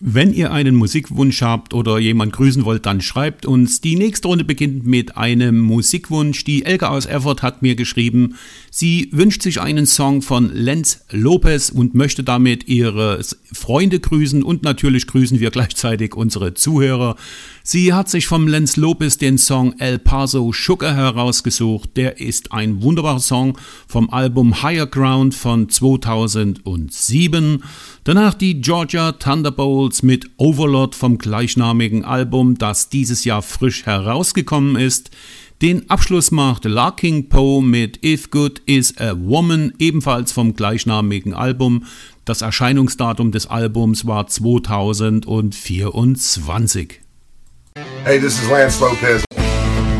Wenn ihr einen Musikwunsch habt oder jemand grüßen wollt, dann schreibt uns. Die nächste Runde beginnt mit einem Musikwunsch. Die Elke aus Erfurt hat mir geschrieben, sie wünscht sich einen Song von Lenz Lopez und möchte damit ihre Freunde grüßen und natürlich grüßen wir gleichzeitig unsere Zuhörer. Sie hat sich vom Lenz Lopez den Song El Paso Sugar herausgesucht. Der ist ein wunderbarer Song vom Album Higher Ground von 2007. Danach die Georgia Thunderbolts mit Overlord vom gleichnamigen Album, das dieses Jahr frisch herausgekommen ist. Den Abschluss macht Larking Poe mit If Good Is a Woman, ebenfalls vom gleichnamigen Album. Das Erscheinungsdatum des Albums war 2024. Hey, this is Lance Lopez.